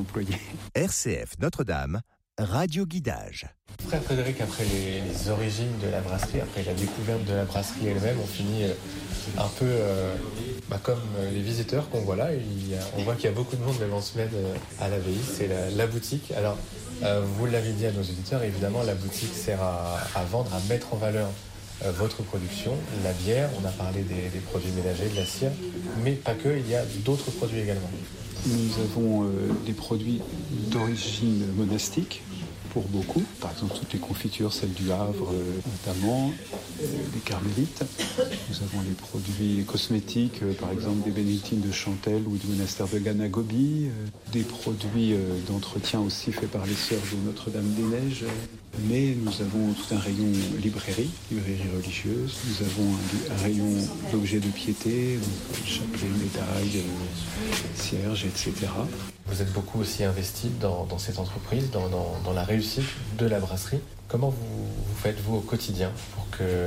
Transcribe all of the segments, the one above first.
employés. RCF Notre-Dame, Radio Guidage. Frère Frédéric, après les origines de la brasserie, après la découverte de la brasserie elle-même, on finit un peu comme les visiteurs qu'on voit là. On voit qu'il y a beaucoup de monde même en semaine à l'abbaye, c'est la boutique. Alors, vous l'avez dit à nos auditeurs, évidemment, la boutique sert à vendre, à mettre en valeur votre production, la bière, on a parlé des produits ménagers, de la cire, mais pas que, il y a d'autres produits également. Nous avons des produits d'origine monastique, pour beaucoup. Par exemple, toutes les confitures, celles du Havre notamment, les carmélites. Nous avons les produits cosmétiques, par exemple des bénédictines de Chantelle ou du monastère de Ganagobi. Des produits d'entretien aussi faits par les sœurs de Notre-Dame-des-Neiges. Mais nous avons tout un rayon librairie religieuse. Nous avons un rayon d'objets de piété, donc chapelet, médailles, cierges, etc. Vous êtes beaucoup aussi investi dans cette entreprise, dans la réussite de la brasserie. Comment vous faites, vous, au quotidien, pour que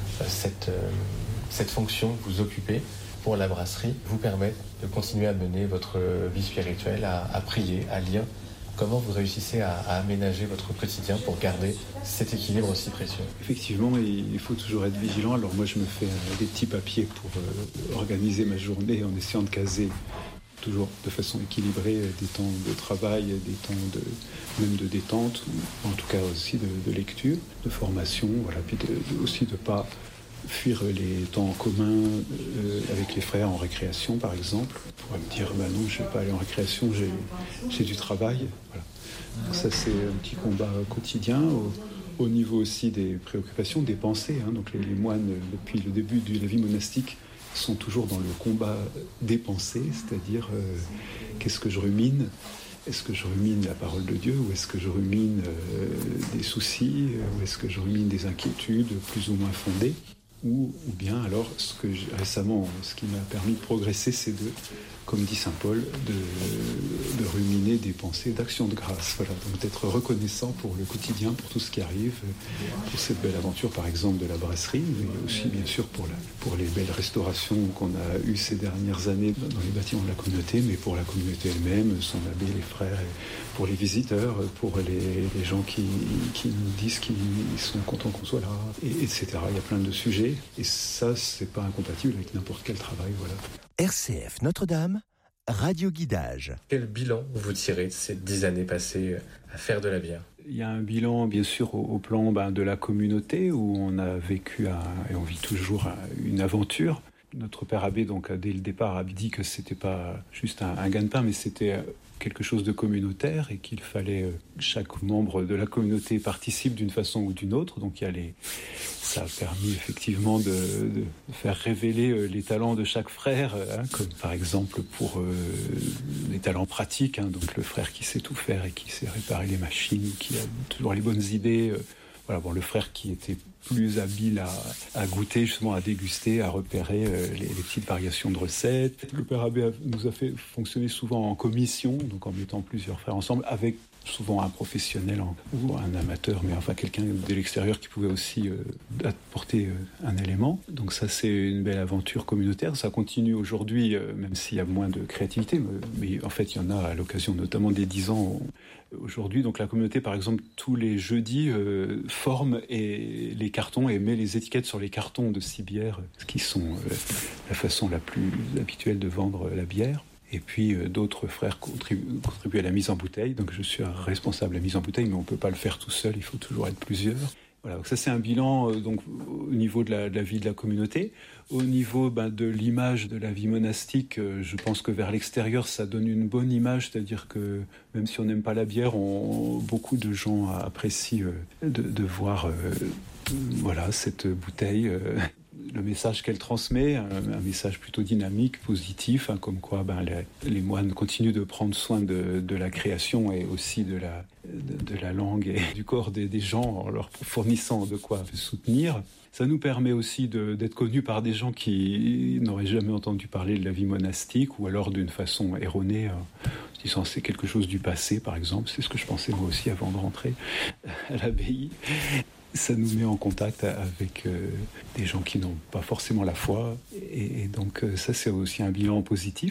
cette fonction que vous occupez pour la brasserie vous permette de continuer à mener votre vie spirituelle, à prier, à lire? Comment vous réussissez à aménager votre quotidien pour garder cet équilibre aussi précieux? Effectivement, il faut toujours être vigilant. Alors moi, je me fais des petits papiers pour organiser ma journée en essayant de caser toujours de façon équilibrée des temps de travail, des temps même de détente, ou en tout cas aussi de lecture, de formation, voilà, puis aussi de ne pas fuir les temps en commun avec les frères en récréation, par exemple. On pourrait me dire, non, je ne vais pas aller en récréation, j'ai du travail. Voilà. Donc ça, c'est un petit combat quotidien. Au niveau aussi des préoccupations, des pensées. Donc les moines, depuis le début de la vie monastique, sont toujours dans le combat des pensées, c'est-à-dire qu'est-ce que je rumine? Est-ce que je rumine la parole de Dieu, ou est-ce que je rumine des soucis, ou est-ce que je rumine des inquiétudes plus ou moins fondées? Ou bien alors, ce qui m'a permis de progresser, c'est comme dit saint Paul, de ruminer des pensées d'action de grâce. Voilà, donc d'être reconnaissant pour le quotidien, pour tout ce qui arrive, pour cette belle aventure, par exemple, de la brasserie, mais aussi, bien sûr, pour les belles restaurations qu'on a eues ces dernières années dans les bâtiments de la communauté, mais pour la communauté elle-même, son abbé, les frères, pour les visiteurs, pour les gens qui nous disent qu'ils sont contents qu'on soit là, etc. Il y a plein de sujets, et ça, c'est pas incompatible avec n'importe quel travail, voilà. RCF Notre-Dame, Radio Guidage. Quel bilan vous tirez de ces 10 années passées à faire de la bière? Il y a un bilan, bien sûr, au plan de la communauté, où on a vécu et on vit toujours une aventure. Notre père abbé, donc, dès le départ, a dit que c'était pas juste un gagne-pain, mais c'était quelque chose de communautaire, et qu'il fallait chaque membre de la communauté participe d'une façon ou d'une autre. Donc ça a permis effectivement de faire révéler les talents de chaque frère, comme par exemple pour les talents pratiques, donc le frère qui sait tout faire et qui sait réparer les machines, qui a toujours les bonnes idées. Le frère qui était plus habile à goûter, justement à déguster, à repérer les petites variations de recettes. Le père abbé nous a fait fonctionner souvent en commission, donc en mettant plusieurs frères ensemble, avec souvent un professionnel ou un amateur, mais enfin quelqu'un de l'extérieur qui pouvait aussi apporter un élément. Donc ça, c'est une belle aventure communautaire. Ça continue aujourd'hui, même s'il y a moins de créativité, mais en fait, il y en a à l'occasion notamment des 10 ans aujourd'hui. Donc la communauté, par exemple, tous les jeudis, forme les cartons et met les étiquettes sur les cartons de 6 bières, ce qui sont la façon la plus habituelle de vendre la bière. Et puis d'autres frères contribuent à la mise en bouteille. Donc je suis un responsable de la mise en bouteille, mais on ne peut pas le faire tout seul, il faut toujours être plusieurs. Voilà, donc ça c'est un bilan donc, au niveau de la vie de la communauté. Au niveau de l'image de la vie monastique, je pense que vers l'extérieur ça donne une bonne image, c'est-à-dire que même si on n'aime pas la bière, beaucoup de gens apprécient de voir cette bouteille. Le message qu'elle transmet, un message plutôt dynamique, positif, comme quoi les moines continuent de prendre soin de la création et aussi de la langue et du corps des gens en leur fournissant de quoi soutenir. Ça nous permet aussi d'être connus par des gens qui n'auraient jamais entendu parler de la vie monastique, ou alors d'une façon erronée, en disant c'est quelque chose du passé, par exemple. C'est ce que je pensais moi aussi avant de rentrer à l'abbaye. Ça nous met en contact avec des gens qui n'ont pas forcément la foi. Et donc ça, c'est aussi un bilan positif.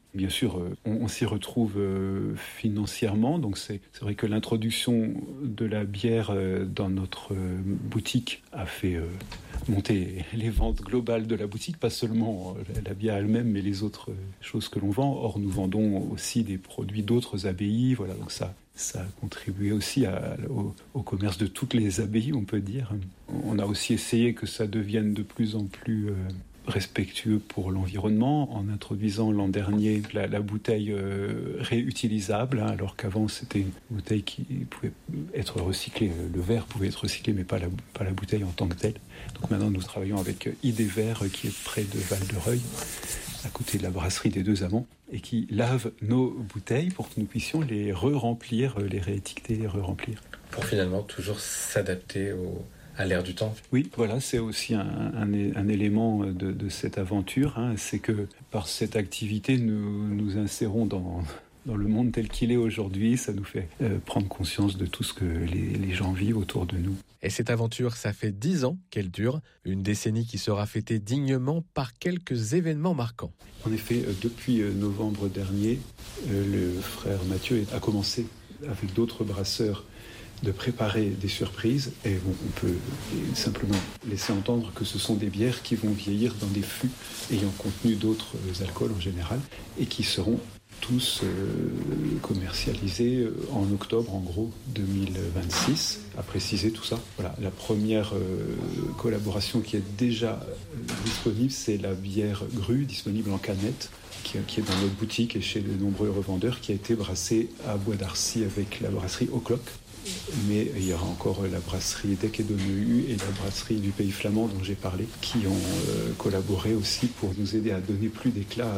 Bien sûr, on s'y retrouve financièrement, donc c'est vrai que l'introduction de la bière dans notre boutique a fait monter les ventes globales de la boutique, pas seulement la bière elle-même, mais les autres choses que l'on vend. Or, nous vendons aussi des produits d'autres abbayes, voilà, donc ça a contribué aussi au commerce de toutes les abbayes, on peut dire. On a aussi essayé que ça devienne de plus en plus respectueux pour l'environnement, en introduisant l'an dernier la bouteille réutilisable, alors qu'avant c'était une bouteille qui pouvait être recyclée, le verre pouvait être recyclé, mais pas la bouteille en tant que telle. Donc maintenant nous travaillons avec ID Verre, qui est près de Val-de-Reuil, à côté de la brasserie des Deux Amants, et qui lave nos bouteilles pour que nous puissions les re-remplir, les réétiqueter, les re-remplir. Pour finalement toujours s'adapter à l'ère du temps. Oui, voilà, c'est aussi un élément de cette aventure, hein, c'est que par cette activité, nous insérons dans le monde tel qu'il est aujourd'hui. Ça nous fait prendre conscience de tout ce que les gens vivent autour de nous. Et cette aventure, ça fait 10 ans qu'elle dure, une décennie qui sera fêtée dignement par quelques événements marquants. En effet, depuis novembre dernier, le frère Mathieu a commencé avec d'autres brasseurs de préparer des surprises, et on peut simplement laisser entendre que ce sont des bières qui vont vieillir dans des fûts ayant contenu d'autres alcools en général, et qui seront tous commercialisés en octobre, en gros, 2026, à préciser tout ça. Voilà, la première collaboration qui est déjà disponible, c'est la bière Grue, disponible en canette, qui est dans notre boutique et chez de nombreux revendeurs, qui a été brassée à Bois d'Arcy avec la brasserie O'Clock. Mais il y aura encore la brasserie Dec et Donnehue et la brasserie du Pays Flamand dont j'ai parlé, qui ont collaboré aussi pour nous aider à donner plus d'éclat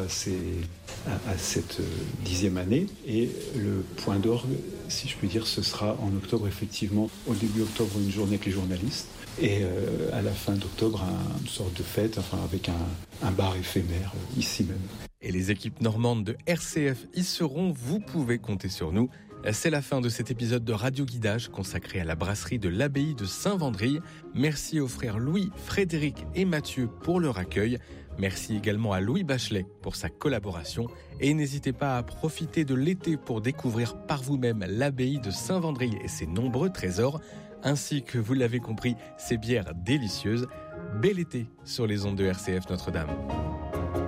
à cette 10e année. Et le point d'orgue, si je puis dire, ce sera en octobre, effectivement, au début octobre, une journée avec les journalistes. Et à la fin d'octobre, une sorte de fête, avec un bar éphémère, ici même. Et les équipes normandes de RCF y seront, vous pouvez compter sur nous. C'est la fin de cet épisode de Radio Guidage consacré à la brasserie de l'abbaye de Saint-Vendry. Merci aux frères Louis, Frédéric et Mathieu pour leur accueil. Merci également à Louis Bachelet pour sa collaboration. Et n'hésitez pas à profiter de l'été pour découvrir par vous-même l'abbaye de Saint-Vendry et ses nombreux trésors, ainsi que, vous l'avez compris, ses bières délicieuses. Bel été sur les ondes de RCF Notre-Dame.